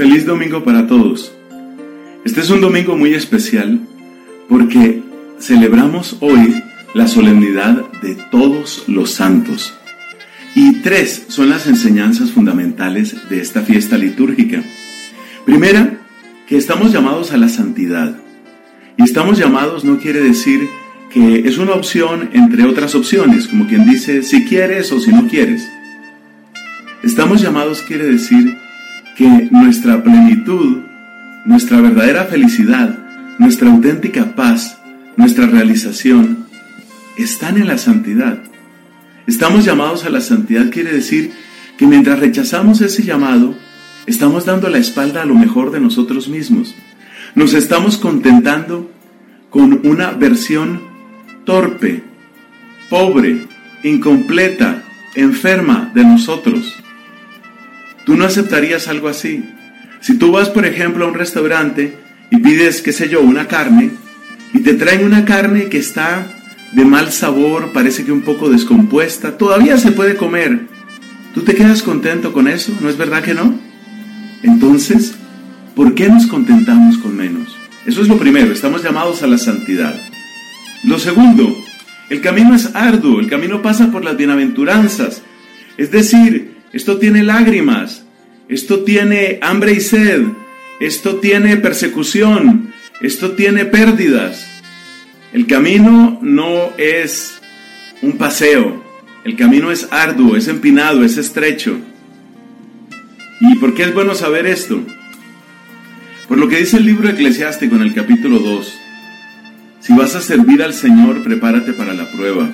Feliz domingo para todos. Este es un domingo muy especial porque celebramos hoy la solemnidad de todos los santos. Y 3 son las enseñanzas fundamentales de esta fiesta litúrgica. Primera, que estamos llamados a la santidad. Y estamos llamados no quiere decir que es una opción entre otras opciones, como quien dice si quieres o si no quieres. Estamos llamados quiere decir que nuestra plenitud, nuestra verdadera felicidad, nuestra auténtica paz, nuestra realización, están en la santidad. Estamos llamados a la santidad quiere decir que mientras rechazamos ese llamado, estamos dando la espalda a lo mejor de nosotros mismos. Nos estamos contentando con una versión torpe, pobre, incompleta, enferma de nosotros. Tú no aceptarías algo así. Si tú vas, por ejemplo, a un restaurante y pides, qué sé yo, una carne, y te traen una carne que está de mal sabor, parece que un poco descompuesta, todavía se puede comer, ¿tú te quedas contento con eso? ¿No es verdad que no? Entonces, ¿por qué nos contentamos con menos? Eso es lo primero, estamos llamados a la santidad. Lo segundo, el camino es arduo, el camino pasa por las bienaventuranzas, es decir, esto tiene lágrimas, esto tiene hambre y sed, esto tiene persecución, esto tiene pérdidas. El camino no es un paseo, el camino es arduo, es empinado, es estrecho. ¿Y por qué es bueno saber esto? Por lo que dice el libro Eclesiástico en el capítulo 2. Si vas a servir al Señor, prepárate para la prueba.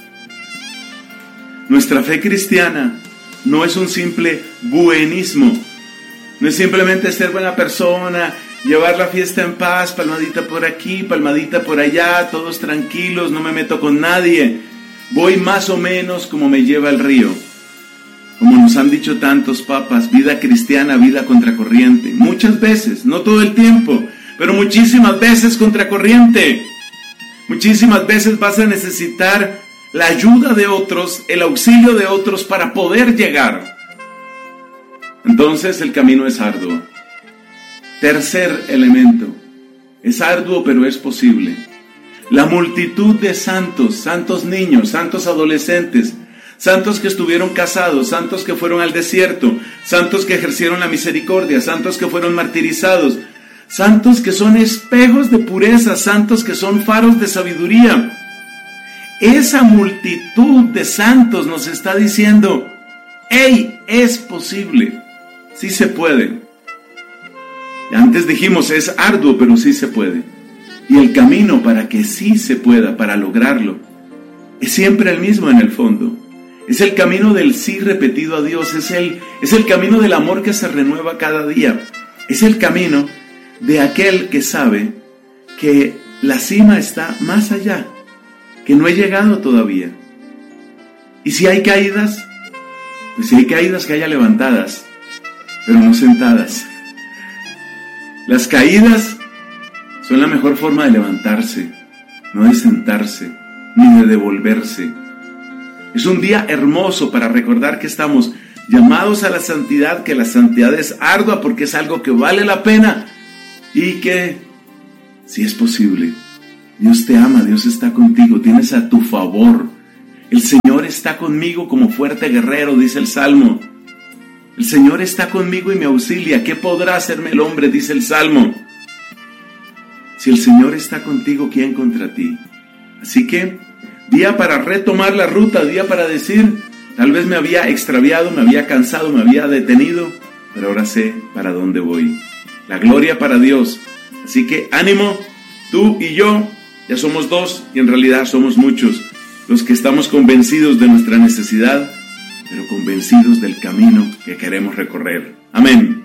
Nuestra fe cristiana no es un simple buenismo, no es simplemente ser buena persona, llevar la fiesta en paz, palmadita por aquí, palmadita por allá, todos tranquilos, no me meto con nadie, voy más o menos como me lleva el río. Como nos han dicho tantos papas, vida cristiana, vida contracorriente, muchas veces, no todo el tiempo, pero muchísimas veces contracorriente. Muchísimas veces vas a necesitar la ayuda de otros, el auxilio de otros para poder llegar. Entonces el camino es arduo. Tercer elemento, es arduo pero es posible. La multitud de santos, santos niños, santos adolescentes, santos que estuvieron casados, santos que fueron al desierto, santos que ejercieron la misericordia, santos que fueron martirizados, santos que son espejos de pureza, santos que son faros de sabiduría. Esa multitud de santos nos está diciendo, ¡hey! Es posible, sí se puede. Antes dijimos, es arduo, pero sí se puede. Y el camino para que sí se pueda, para lograrlo, es siempre el mismo en el fondo. Es el camino del sí repetido a Dios, es el camino del amor que se renueva cada día. Es el camino de aquel que sabe que la cima está más allá, que no he llegado todavía. Y si hay caídas, pues si hay caídas que haya levantadas, pero no sentadas. Las caídas son la mejor forma de levantarse, no de sentarse, ni de devolverse. Es un día hermoso para recordar que estamos llamados a la santidad, que la santidad es ardua porque es algo que vale la pena y que, si es posible, Dios te ama, Dios está contigo, tienes a tu favor. El Señor está conmigo como fuerte guerrero, dice el Salmo. El Señor está conmigo y me auxilia. ¿Qué podrá hacerme el hombre?, dice el Salmo. Si el Señor está contigo, ¿quién contra ti? Así que, día para retomar la ruta, día para decir, tal vez me había extraviado, me había cansado, me había detenido, pero ahora sé para dónde voy. La gloria para Dios. Así que ánimo, tú y yo. Ya somos 2 y en realidad somos muchos los que estamos convencidos de nuestra necesidad, pero convencidos del camino que queremos recorrer. Amén.